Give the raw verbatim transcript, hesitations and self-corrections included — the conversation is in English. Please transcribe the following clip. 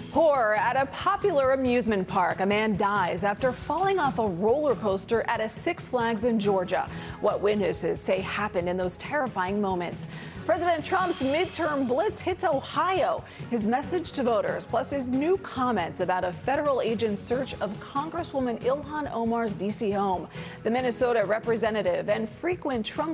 Horror at a popular amusement park. A man dies after falling off a roller coaster at a Six Flags in Georgia. What witnesses say happened in those terrifying moments. President Trump's midterm blitz hits Ohio. His message to voters, plus his new comments about a federal agent's search of Congresswoman Ilhan Omar's D C home. The Minnesota representative and frequent Trump